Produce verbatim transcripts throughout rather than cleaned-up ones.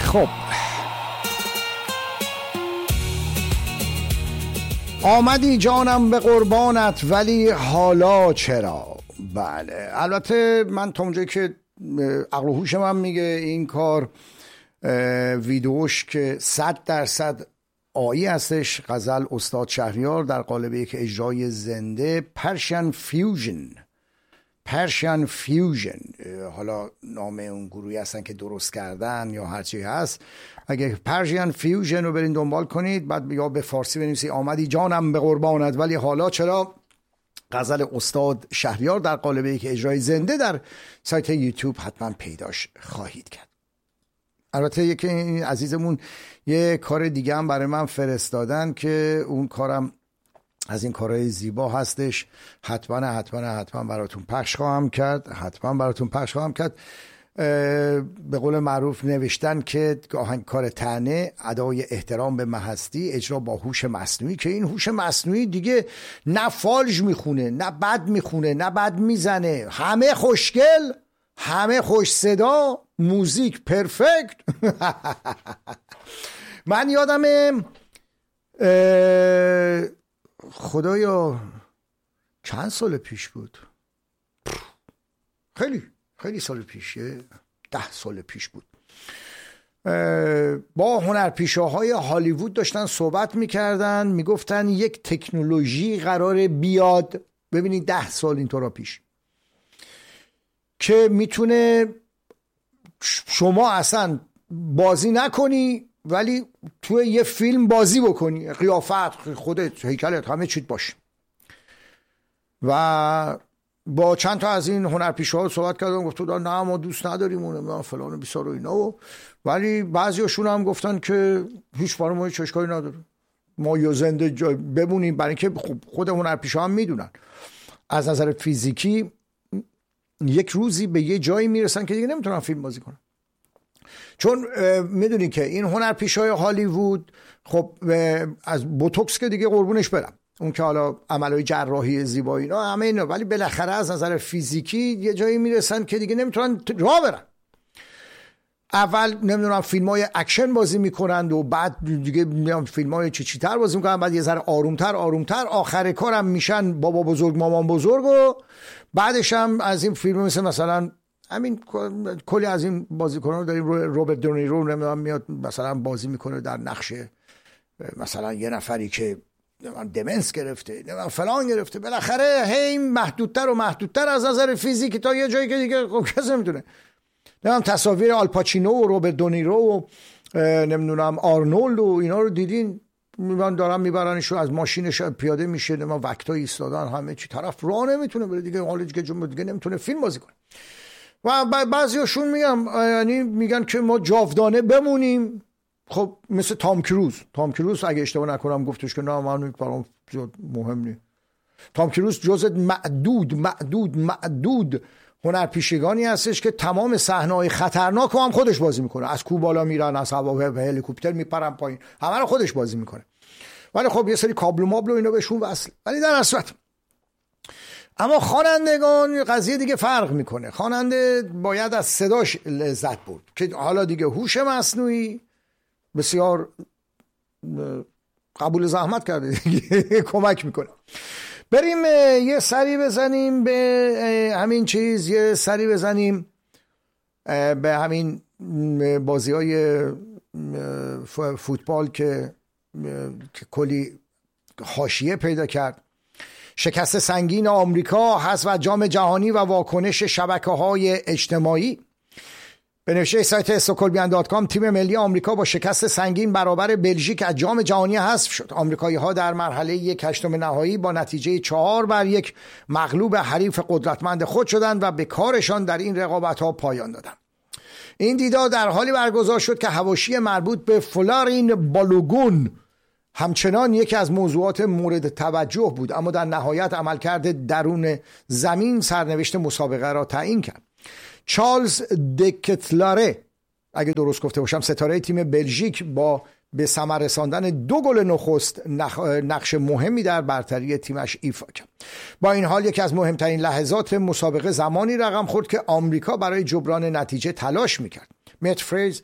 خب آمدی جانم به قربانت ولی حالا چرا؟ بله البته من تا اونجایی که عقل و هوش من میگه این کار ویدیوش که صد درصد آیی هستش، غزل استاد شهریار در قالب یک اجرای زنده، پرشین فیوژن پرشین فیوژن حالا نام اون گروهی هستن که درست کردن یا هرچی هست. اگه پرشین فیوژن رو برین دنبال کنید، بعد یا به فارسی بنویسی آمدی جانم به قربانت ولی حالا چرا، غزل استاد شهریار در قالب یک اجرای زنده، در سایت یوتیوب حتما پیداش خواهید کرد. البته یکی این عزیزمون یه کار دیگه هم برای من فرستادن که اون کارم از این کارهای زیبا هستش، حتما حتما حتما براتون پخش خواهم کرد حتما براتون پخش خواهم کرد. به قول معروف نوشتن که آهنگکار طعنه، ادای احترام به محستی، اجرا با هوش مصنوعی، که این هوش مصنوعی دیگه نه فالج میخونه نه بد میخونه نه بد میزنه، همه خوشگل، همه خوش صدا، موزیک پرفکت. من یادم خدایا چند سال پیش بود، خیلی خیلی سال پیشه، ده سال پیش بود، با هنرپیشه‌های هالیوود داشتن صحبت میکردن، میگفتن یک تکنولوژی قراره بیاد، ببینید ده سال اینطورا پیش، که میتونه شما اصلا بازی نکنی ولی توی یه فیلم بازی بکنی، قیافت، خودت، هیکلت، همه چیت باشه. و با چند تا از این هنرپیشه‌ها صحبت کردم، گفتن نه ما دوست نداریم اون فلان و بیسار و اینا، و ولی بعضیاشون هم گفتن که هیچ برای ما هیچ اشکالی نداره، ما یا زنده بمونیم، برای اینکه خود هنرپیشه‌ها هم میدونن از نظر فیزیکی یک روزی به یه جایی میرسن که دیگه نمیتونن فیلم بازی کنن. چون میدونی که این هنرپیشه‌های هالیوود خب از بوتوکس که دیگه قربونش برم، اون که حالا عملهای جراحی زیبایی اینا همه اینا، ولی بالاخره از نظر فیزیکی یه جایی میرسن که دیگه نمیتونن راه برن. اول نمیدونم فیلم‌های اکشن بازی میکنند و بعد دیگه نمیدونم فیلم‌های چی چی تر بازی میکنن، بعد یه ذره آرومتر آرومتر آخر کارم میشن بابا بزرگ مامان بزرگ، و بعدش هم از این فیلم مثل مثلا همین کلی از این بازیکنان داریم، روبرت دونیرو نمیدونم میاد مثلا بازی میکنه در نقش مثلا یه نفری که دمنس گرفته، فلان گرفته، بالاخره هی محدودتر و محدودتر از نظر فیزیکی تا یه جایی که دیگه کسی نمیتونه. نمیدونم تصاویر آلپاچینو و روبرت دونیرو و نمیدونم آرنولد و اینا رو دیدین، میبرن دارن میبرنشو از ماشینش پیاده میشه، نمیدونم وقتا ایستادن، همه چی، طرف راه نمیتونه بره دیگه، حالا دیگه جمعه دیگه نمیتونه فیلم بازی کنه. و بعضیاشون میگم یعنی میگن که ما جاودانه بمونیم. خب مثل تام کروز، تام کروز اگه اشتباه نکنم گفتش که نه من برام مهم نیست. تام کروز جزء معدود معدود معدود هنرپیشگانی هستش که تمام صحنه‌های خطرناک هم خودش بازی میکنه، از کوه بالا میرن، از هوا هلیکوپتر میپرن پایین، همه رو خودش بازی میکنه. ولی خب یه سری کابل و مابل و اینا بهشون وصل. ولی در اصل اما خوانندگان قضیه دیگه فرق میکنه. خواننده باید از صداش لذت برد که حالا دیگه هوش مصنوعی بسیار قبول زحمت کرده دیگه کمک میکنه. بریم یه سری بزنیم به همین چیز، یه سری بزنیم به همین بازی های فوتبال که که کلی حاشیه پیدا کرد. شکست سنگین آمریکا، حذف جام جهانی و واکنش شبکه‌های اجتماعی. به نوشته سایت استکهلمیان دات کام، تیم ملی آمریکا با شکست سنگین برابر بلژیک از جام جهانی حذف شد. آمریکایی‌ها در مرحله یک هشتم نهایی با نتیجه چهار بر یک مغلوب حریف قدرتمند خود شدند و به کارشان در این رقابت‌ها پایان دادند. این دیدار در حالی برگزار شد که حواشی مربوط به فلارین بالوگون همچنان یکی از موضوعات مورد توجه بود، اما در نهایت عملکرد درون زمین سرنوشت مسابقه را تعیین کرد. چارلز دکتلاره، اگه درست گفته باشم، ستاره تیم بلژیک با به ثمر رساندن دو گل نخست نقش مهمی در برتری تیمش ایفا کرد. با این حال یکی از مهمترین لحظات مسابقه زمانی رقم خورد که آمریکا برای جبران نتیجه تلاش میکرد. مت فریز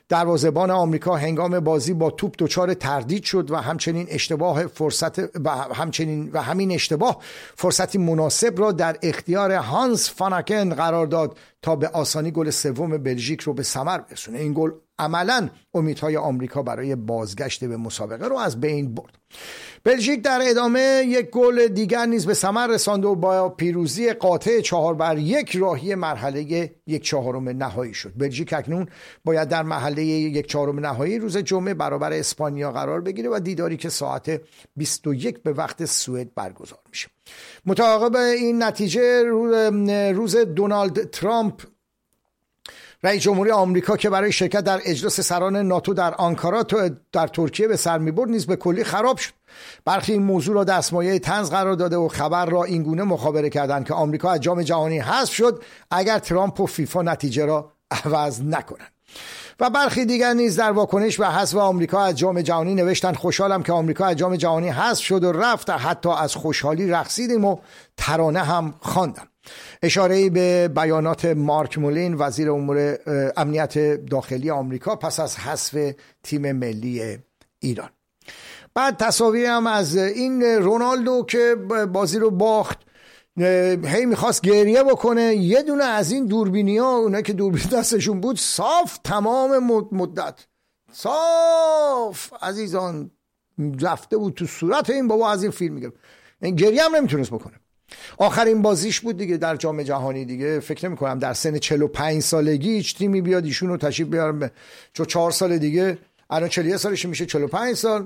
دروازه‌بان آمریکا هنگام بازی با توپ دچار تردید شد و همچنین اشتباه فرصت و همچنین و همین اشتباه فرصتی مناسب را در اختیار هانس فاناکن قرار داد تا به آسانی گل سوم بلژیک رو به ثمر برسونه. این گل عملاً امیدهای آمریکا برای بازگشت به مسابقه رو از بین برد. بلژیک در ادامه یک گل دیگر نیز به ثمر رساند و با پیروزی قاطع چهار بر یک راهی مرحله یک چهارم نهایی شد. بلژیک اکنون باید در مرحله یک چهارم نهایی روز جمعه برابر اسپانیا قرار بگیره و دیداری که ساعت بیست و یک به وقت سوئد برگزار میشه. متعاقب این نتیجه روز دونالد ترامپ رئیس جمهوری آمریکا که برای شرکت در اجلاس سران ناتو در آنکارا در ترکیه به سر می‌برد نیز به کلی خراب شد. برخی این موضوع را دستمایه طنز قرار داده و خبر را اینگونه مخابره کردند که آمریکا از جام جهانی حذف شد اگر ترامپ و فیفا نتیجه را عوض نکنند. و برخی دیگر نیز در واکنش به حذف آمریکا از جام جهانی نوشتند خوشحالم که آمریکا از جام جهانی حذف شد و رفت، حتی از خوشحالی رقصیدیم و ترانه هم خواندم. اشاره‌ای به بیانات مارک مولین وزیر امور امنیت داخلی آمریکا پس از حذف تیم ملی ایران. بعد تصاویری هم از این رونالدو که بازی رو باخت هی میخواست گریه بکنه، یه دونه از این دوربینی ها اونه که دوربین دستشون بود صاف تمام مدت صاف عزیزان رفته بود تو صورت این بابا از این فیلم میگرم. این گریه هم نمیتونست بکنه. آخرین بازیش بود دیگه در جام جهانی دیگه. فکر نمی کنم در سن چهل و پنج سالگی هیچ تیمی بیاد ایشون رو تشریف بیارم، چون چهار سال دیگه الان چهل و یک سالش میشه، چهل و پنج سال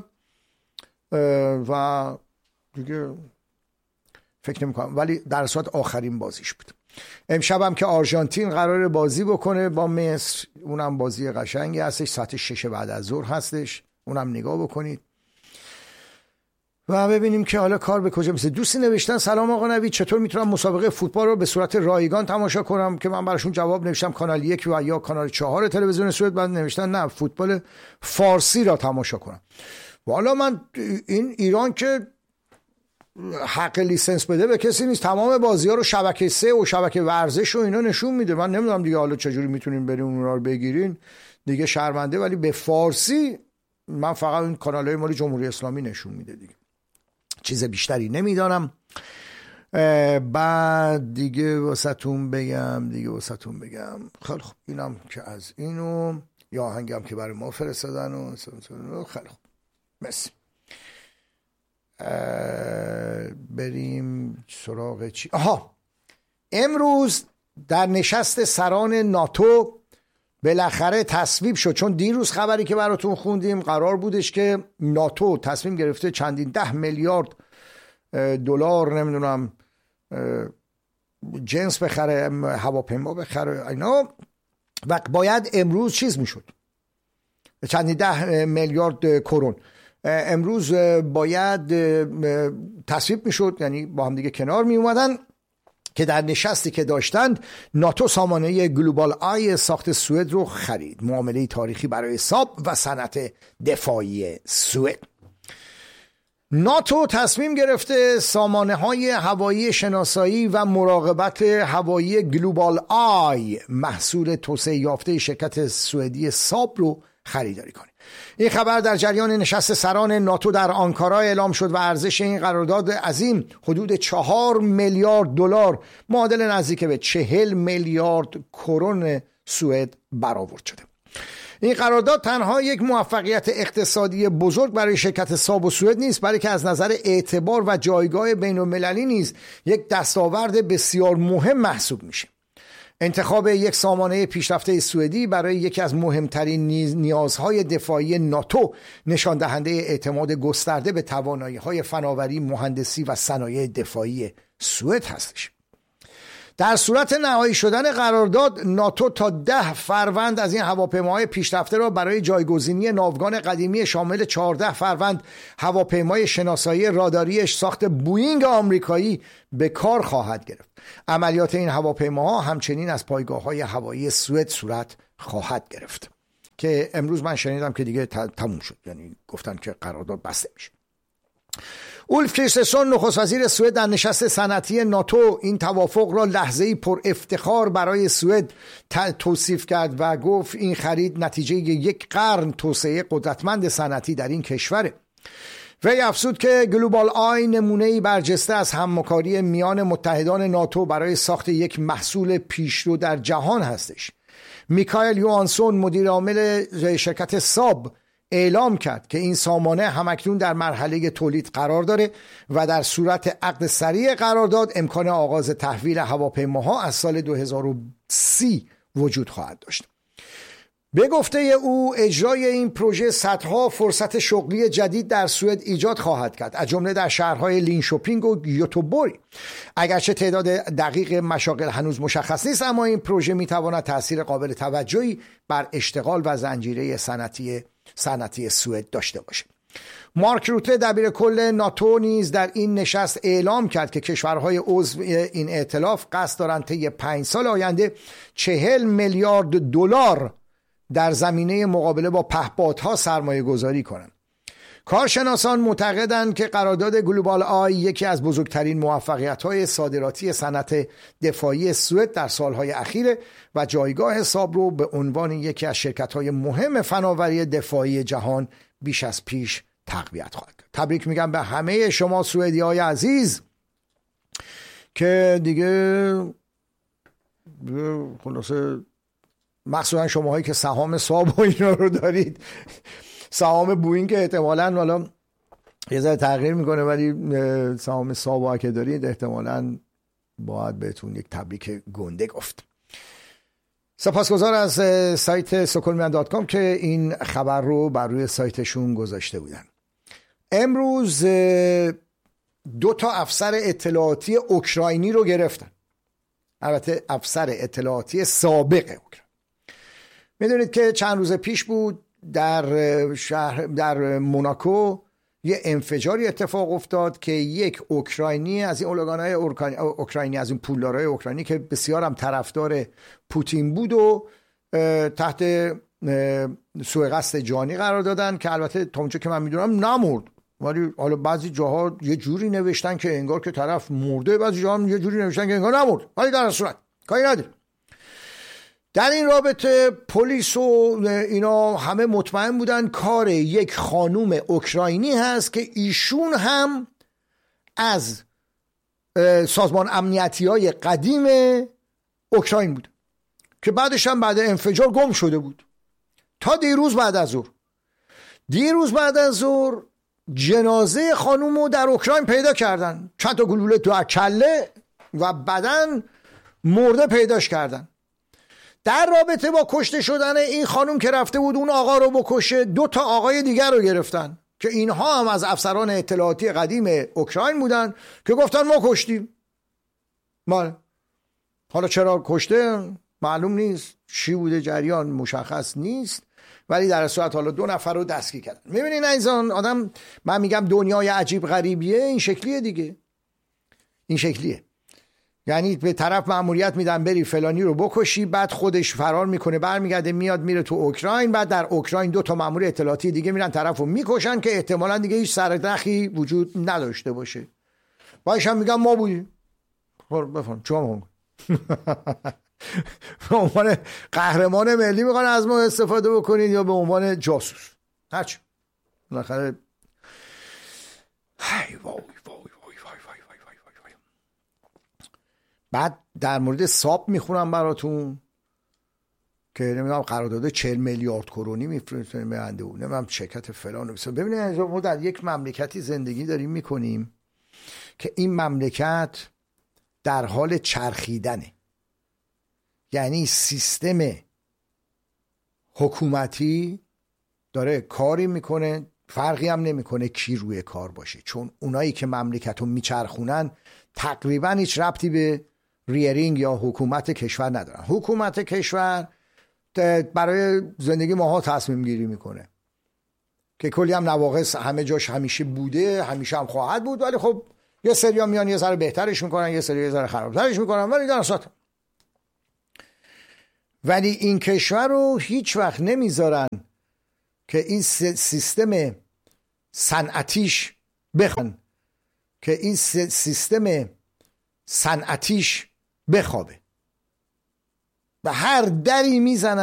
و دیگه فکر نمی کنم، ولی در صورت آخرین بازیش بود. امشب هم که آرژانتین قرار بازی بکنه با مصر، اونم بازی قشنگی هستش، ساعت شش بعد از ظهر هستش، اونم نگاه بکنید و ببینیم که حالا کار به کجا میشه. دوستی نوشتن سلام آقا نوید، چطور میتونم مسابقه فوتبال رو به صورت رایگان تماشا کنم؟ که من براشون جواب نوشتم کانال یک و یا کانال چهار تلویزیون سوئد. بعد نوشتن نه فوتبال فارسی را تماشا کنم. والا من این ایران که حق لیسنس بده به کسی نیست، تمام بازی ها رو شبکه سه و شبکه ورزش و اینا نشون میده. من نمیدونم دیگه حالا چجوری میتونین بریم اونها رو بگیرین دیگه، شرمنده. ولی به فارسی من فقط این کانال های مال جمهوری اسلامی نشون میده دیگه، چیز بیشتری نمیدانم. بعد دیگه واسهتون بگم دیگه واسهتون بگم خیلی خوب، اینم که از اینو یا آهنگم که برای ما فرستادن و خیلی خوب مرسی. بریم سراغ چی؟ آها، امروز در نشست سران ناتو بالاخره تصویب شد، چون دیروز خبری که براتون خوندیم قرار بودش که ناتو تصمیم گرفته چندین ده میلیارد دلار نمیدونم جنس بخره، هواپیما بخره اینا، و باید امروز چیز میشد، چندین ده میلیارد کرون امروز باید تصویب میشد، یعنی با هم دیگه کنار می اومدن که در نشستی که داشتند ناتو سامانه گلوبال آی ساخت سوئد رو خرید، معامله تاریخی برای ساب و صنعت دفاعی سوئد. ناتو تصمیم گرفته سامانه های هوایی شناسایی و مراقبت هوایی گلوبال آی محصول توسعه یافته شرکت سوئدی ساب رو خریداری کنه. این خبر در جریان نشست سران ناتو در آنکارا اعلام شد و ارزش این قرارداد عظیم حدود چهار میلیارد دلار معادل نزدیک به چهل میلیارد کرون سوئد برآورد شده. این قرارداد تنها یک موفقیت اقتصادی بزرگ برای شرکت ساب و سوئد نیست، بلکه از نظر اعتبار و جایگاه بین المللی نیز یک دستاورد بسیار مهم محسوب میشه. انتخاب یک سامانه پیشرفته سوئدی برای یکی از مهمترین نیازهای دفاعی ناتو نشان دهنده اعتماد گسترده به توانایی‌های فناوری، مهندسی و صنایع دفاعی سوئد هستش. در صورت نهایی شدن قرارداد، ناتو تا ده فروند از این هواپیماهای پیشرفته را برای جایگزینی ناوگان قدیمی شامل چهارده فروند هواپیمای شناسایی راداریش ساخت بوئینگ آمریکایی به کار خواهد گرفت. عملیات این هواپیماها همچنین از پایگاه‌های هوایی سوئد صورت خواهد گرفت که امروز من شنیدم که دیگه تموم شد، یعنی گفتن که قرارداد بسته میشه. اولف کریسترسون نخست وزیر سوئد در نشست صنعتی ناتو این توافق را لحظه‌ای پر افتخار برای سوئد توصیف کرد و گفت این خرید نتیجه یک قرن توسعه قدرتمند صنعتی در این کشوره. وی افزود که گلوبال آی نمونه‌ای برجسته از همکاری میان متحدان ناتو برای ساخت یک محصول پیشرو در جهان هستش. میکائیل یوهانسون مدیر عامل شرکت ساب اعلام کرد که این سامانه همکنون در مرحله تولید قرار داره و در صورت عقد سریع قرارداد امکان آغاز تحویل هواپیماها از سال دو هزار و سی وجود خواهد داشت. به گفته او اجرای این پروژه صدها فرصت شغلی جدید در سوئد ایجاد خواهد کرد، از جمله در شهرهای لینشوپینگ و گیوتوبوری. اگرچه تعداد دقیق مشاغل هنوز مشخص نیست، اما این پروژه میتواند تاثیر قابل توجهی بر اشتغال و زنجیره صنعتی صنعتی سوئد داشته باشد. مارک روته دبیر کل ناتو نیز در این نشست اعلام کرد که کشورهای عضو این ائتلاف قصد دارند طی پنج سال آینده چهل میلیارد دلار در زمینه مقابله با پهپادها سرمایه گذاری کنند. کارشناسان معتقدند که قرارداد گلوبال آی یکی از بزرگترین موفقیت‌های صادراتی صنعت دفاعی سوئد در سالهای اخیر و جایگاه ساب رو به عنوان یکی از شرکت‌های مهم فناوری دفاعی جهان بیش از پیش تقویت خواهد کرد. تبریک میگم به همه شما سوئدی‌های عزیز که دیگه خلاصه مخصوصا شماهایی که سهام ساب و اینا رو دارید، سهام بوئینگ که احتمالاً حالا یه ذره تغییر میکنه ولی سهام ساب که دارید احتمالاً باید بهتون یک تبریک گنده گفت. سپاسگزار از سایت سکولمیان دات کام که این خبر رو بر روی سایتشون گذاشته بودن. امروز دو تا افسر اطلاعاتی اوکراینی رو گرفتن، البته افسر اطلاعاتی سابق اوکراین. میدونید که چند روز پیش بود در شهر در موناکو یه انفجاری اتفاق افتاد که یک اوکراینی از این اولگانهای اوکراینی از این پولدارای اوکراینی که بسیار هم طرفدار پوتین بود و تحت سوء قصد جانی قرار دادن که البته تا اونجا که من میدونم نمرد، ولی حالا بعضی جاها یه جوری نوشتن که انگار که طرف مرده، بعضی جاها هم یه جوری نوشتن که انگار نمرد، ولی در صورت کاری نداره. در این رابطه پلیس و اینا همه مطمئن بودن کار یک خانوم اوکراینی هست که ایشون هم از سازمان امنیتی های قدیم اوکراین بود که بعدش هم بعد انفجار گم شده بود تا دیروز بعد از ظهر. دیروز بعد از ظهر جنازه خانوم رو در اوکراین پیدا کردن، چند تا گلوله تو کله و بدن مرده پیداش کردن. در رابطه با کشته شدن این خانم که رفته بود اون آقا رو بکشه، دو تا آقای دیگر رو گرفتن که اینها هم از افسران اطلاعاتی قدیم اوکراین بودن که گفتن ما کشتیم. مال حالا چرا کشته معلوم نیست، چی بوده جریان مشخص نیست، ولی در صورت حالا دو نفر رو دستگیر کردن. میبینین عزیزان، آدم من میگم دنیای عجیب غریبیه، این شکلیه دیگه، این شکلیه. یعنی به طرف مأموریت میدن بری فلانی رو بکشی، بعد خودش فرار میکنه برمیگرده میاد میره تو اوکراین، بعد در اوکراین دو تا مأمور اطلاعاتی دیگه میرن طرفو میکشن که احتمالاً دیگه هیچ سردخی وجود نداشته باشه. باش هم میگم ما بودیم. بفهم چون به عنوان قهرمان ملی میخوان از ما استفاده بکنید یا به عنوان جاسوس، هرچی بالاخره. های وای وای وای وای وای وای وای وای. بعد در مورد ساب میخونم براتون که نمیدونم قرارداد چهل میلیارد کرونی میفرستن بنده اون نمیدونم شرکت فلان رو. ببینید ما در یک مملکتی زندگی داریم میکنیم که این مملکت در حال چرخیدنه، یعنی سیستم حکومتی داره کاری میکنه، فرقی هم نمیکنه کی روی کار باشه، چون اونایی که مملکت رو میچرخونن تقریبا هیچ ربطی به ریرینگ یا حکومت کشور ندارن. حکومت کشور برای زندگی ماها تصمیم گیری میکنه که کلی هم نواقص همه جاش همیشه بوده، همیشه هم خواهد بود، ولی خب یه سری ها میان یه ذره بهترش میکنن، یه سری یه ذره خرابترش میکنن، ولی در اصل ولی این کشور رو هیچ وقت نمیذارن که این سیستم صنعتیش بخوان که این سیستم صنعتیش بخوابه و هر دری میزنن